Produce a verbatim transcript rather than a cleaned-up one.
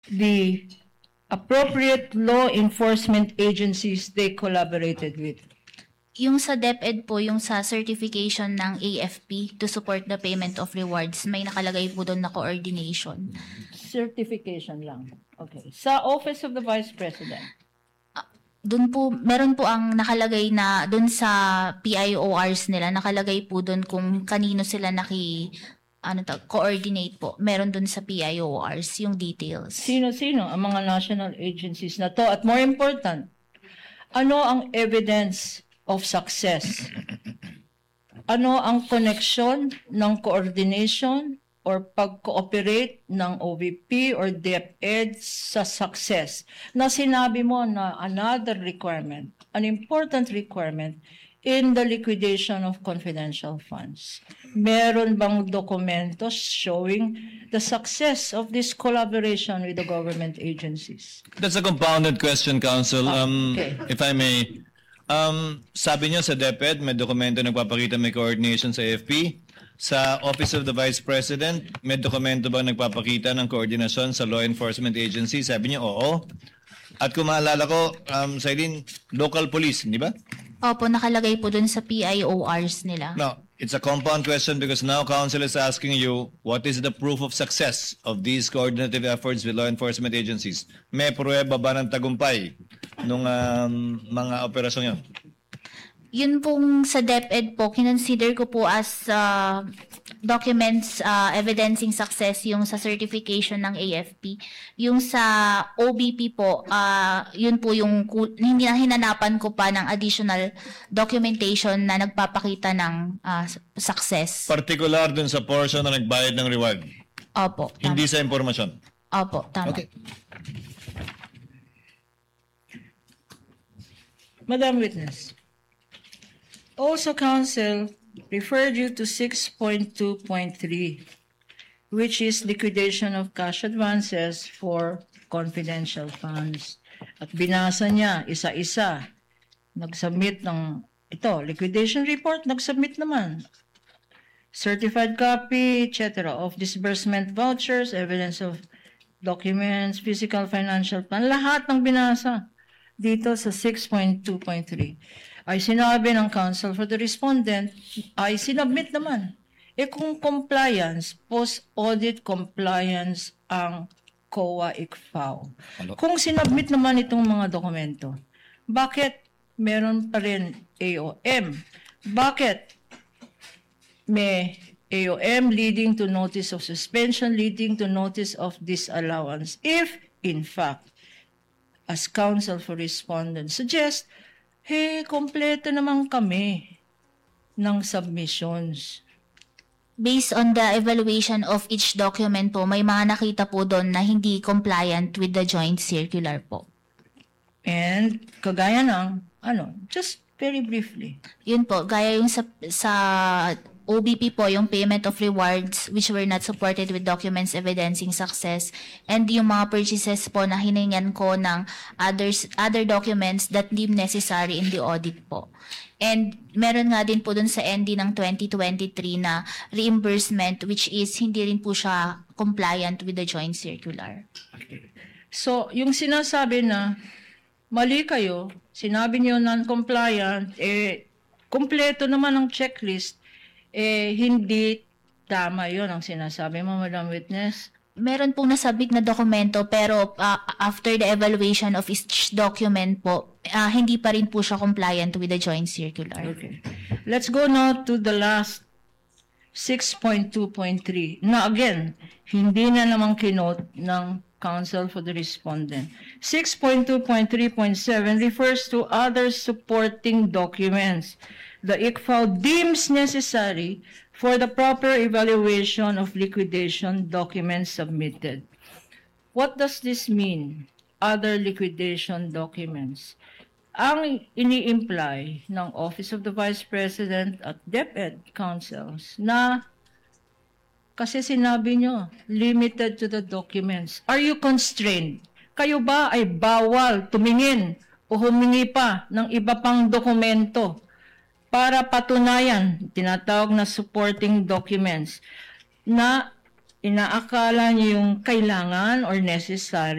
the appropriate law enforcement agencies they collaborated with? Yung sa DepEd po, yung sa certification ng A F P to support the payment of rewards, may nakalagay po doon na coordination. Certification lang. Okay. Sa Office of the Vice President? Doon po, meron po ang nakalagay na doon sa P I O Rs nila, nakalagay po doon kung kanino sila naki, ano to, coordinate po. Meron doon sa P I O Rs yung details. Sino-sino ang mga national agencies na to? At more important, ano ang evidence of success? Ano ang connection ng coordination or pag-cooperate ng O V P or DepEd sa success? Na sinabi mo na another requirement, an important requirement in the liquidation of confidential funds. Meron bang documentos showing the success of this collaboration with the government agencies? That's a compounded question, Counsel. Um, okay. If I may, um, sabi niyo sa DepEd, may dokumento nagpapakita may coordination sa A F P. Sa Office of the Vice President, may dokumento ba nagpapakita ng koordinasyon sa law enforcement agency? Sabi niyo, oo. At kung maalala ko, um, Sailin, local police, di ba? Opo, nakalagay po doon sa P I O Rs nila. No, it's a compound question because now Council is asking you, what is the proof of success of these coordinative efforts with law enforcement agencies? May pruweba ba ng tagumpay nung um, mga operasyon yun? Yun pong sa DepEd po, kinonsider ko po as uh, documents uh, evidencing success yung sa certification ng A F P. Yung sa O B P po, uh, yun po yung hindi na hinanapan ko pa ng additional documentation na nagpapakita ng uh, success. Particular dun sa portion na nagbayad ng reward? Opo. Tama. Hindi sa impormasyon? Opo, tama. Okay. Madam Witness, also counsel referred you to six point two point three, which is liquidation of cash advances for confidential funds. At binasa niya isa-isa. Nag-submit ng ito, liquidation report, nag-submit naman. Certified copy, et cetera of disbursement vouchers, evidence of documents, physical financial plan, lahat ng binasa dito sa six point two point three. Ay sinabi ng counsel for the respondent, ay sinubmit naman. E kung compliance, post-audit compliance ang C O A-I C F A O. Kung sinubmit naman itong mga dokumento, bakit meron pa rin A O M? Bakit may A O M leading to notice of suspension, leading to notice of disallowance? If, in fact, as counsel for respondent suggests, hey, kompleto naman kami ng submissions. Based on the evaluation of each document po, may mga nakita po doon na hindi compliant with the joint circular po. And kagaya ng, ano, just very briefly. Yun po, gaya yung sa, sa O B P po, yung payment of rewards which were not supported with documents evidencing success, and yung mga purchases po na hiningan ko ng others, other documents that deemed necessary in the audit po. And meron nga din po dun sa N D ng twenty twenty-three na reimbursement which is hindi rin po siya compliant with the joint circular. Okay. So, yung sinasabi na mali kayo, sinabi niyo non-compliant, eh, kompleto naman ang checklist, eh, hindi tama yun ang sinasabi mo, Madam Witness. Meron pong nasabit na dokumento pero uh, after the evaluation of each document po, uh, hindi pa rin po siya compliant with the joint circular. Okay. Let's go now to the last six point two point three. Na again, hindi na naman kinote ng counsel for the respondent. six point two point three point seven refers to other supporting documents the I C F A O deems necessary for the proper evaluation of liquidation documents submitted. What does this mean? Other liquidation documents. Ang ini-imply ng Office of the Vice President at DepEd counsels na kasi sinabi nyo, limited to the documents. Are you constrained? Kayo ba ay bawal tumingin o humingi pa ng iba pang dokumento para patunayan, tinatawag na supporting documents, na inaakala niyo yung kailangan or necessary